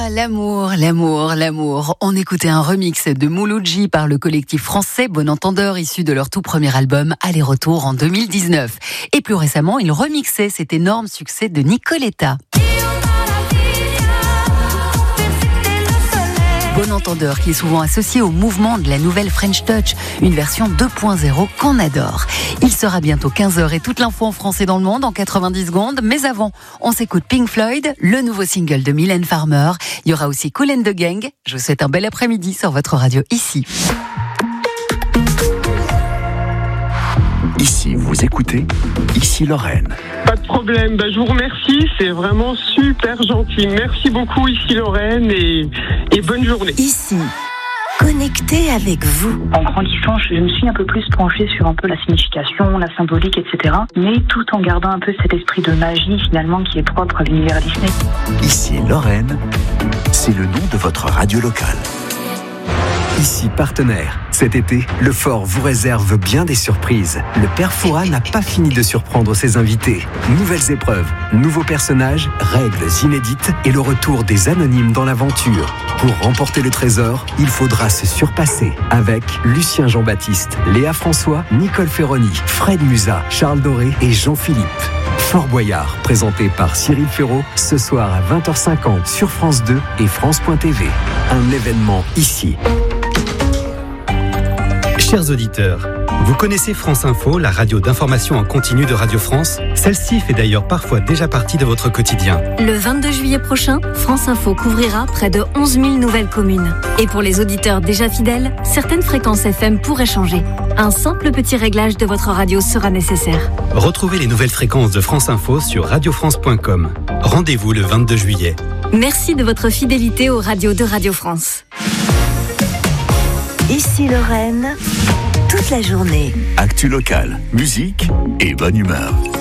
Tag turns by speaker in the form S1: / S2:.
S1: L'amour, l'amour, l'amour. On écoutait un remix de Mouloudji par le collectif français Bon Entendeur, issu de leur tout premier album Aller-Retour en 2019. Et plus récemment, ils remixaient cet énorme succès de Nicoletta. Bon Entendeur qui est souvent associé au mouvement de la nouvelle French Touch, une version 2.0 qu'on adore. Il sera bientôt 15h et toute l'info en français dans le monde en 90 secondes. Mais avant, on s'écoute Pink Floyd, le nouveau single de Mylène Farmer. Il y aura aussi Kool and the Gang. Je vous souhaite un bel après-midi sur votre radio ici.
S2: Ici, vous écoutez Ici Lorraine.
S3: Pas de problème, je vous remercie, c'est vraiment super gentil. Merci beaucoup Ici Lorraine et bonne journée.
S4: Ici, connecté avec vous.
S5: En grandissant, je me suis un peu plus penchée sur un peu la signification, la symbolique, etc. Mais tout en gardant un peu cet esprit de magie finalement qui est propre à l'univers Disney.
S2: Ici Lorraine, c'est le nom de votre radio locale. Ici partenaire. Cet été, le Fort vous réserve bien des surprises. Le Père Fouras n'a pas fini de surprendre ses invités. Nouvelles épreuves, nouveaux personnages, règles inédites et le retour des anonymes dans l'aventure. Pour remporter le trésor, il faudra se surpasser avec Lucien Jean-Baptiste, Léa François, Nicole Ferroni, Fred Musa, Charles Doré et Jean-Philippe. Fort Boyard, présenté par Cyril Ferraud, ce soir à 20h50 sur France 2 et France.tv. Un événement ici.
S6: Chers auditeurs, vous connaissez France Info, la radio d'information en continu de Radio France? Celle-ci fait d'ailleurs parfois déjà partie de votre quotidien.
S7: Le 22 juillet prochain, France Info couvrira près de 11 000 nouvelles communes. Et pour les auditeurs déjà fidèles, certaines fréquences FM pourraient changer. Un simple petit réglage de votre radio sera nécessaire.
S6: Retrouvez les nouvelles fréquences de France Info sur radiofrance.com. Rendez-vous le 22 juillet.
S7: Merci de votre fidélité aux radios de Radio France.
S4: Ici Lorraine, toute la journée.
S2: Actu locale, musique et bonne humeur.